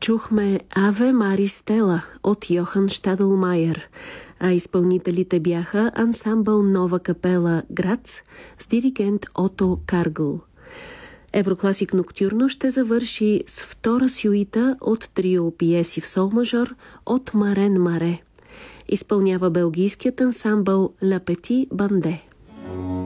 Чухме Аве Мари Стела от Йохан Щадлмайер, а изпълнителите бяха ансамбъл Нова капела Грац с диригент Ото Каргъл. Еврокласик Ноктюрно ще завърши с втора сюита от трио пиеси в сол мажор от Марен Маре. Изпълнява белгийският ансамбъл Ла Пети Банде.